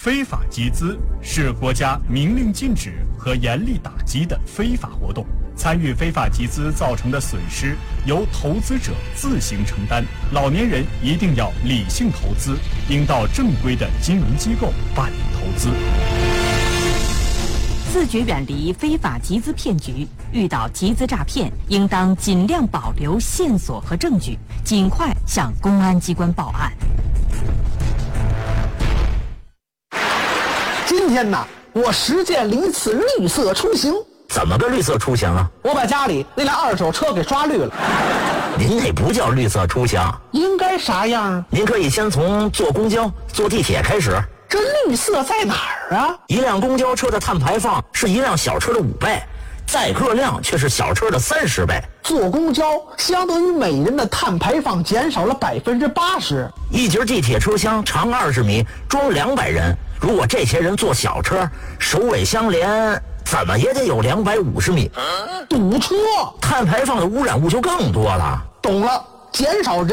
非法集资是国家明令禁止和严厉打击的非法活动，参与非法集资造成的损失由投资者自行承担。老年人一定要理性投资，应到正规的金融机构办理投资。 自觉远离非法集资骗局，遇到集资诈骗，应当尽量保留线索和证据，尽快向公安机关报案。 今天呢，我实践了一次绿色出行。 怎么个绿色出行啊？ 我把家里那辆二手车给刷绿了。 您那不叫绿色出行， 应该啥样啊？ 您可以先从坐公交、坐地铁开始。 这绿色在哪儿啊？ 一辆公交车的碳排放是一辆小车的5倍，载客量却是小车的30倍。 坐公交相当于每人的碳排放减少了80%。 一节地铁车厢长20米，装200人。如果这些人坐小车，首尾相连，怎么也得有250米。 堵车， 碳排放的污染物就更多了。 懂了，减少人